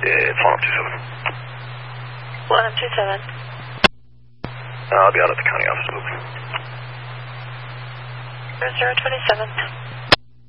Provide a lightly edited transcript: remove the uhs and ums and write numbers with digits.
It's 1027. 1027. I'll be out at the county office building. 0027.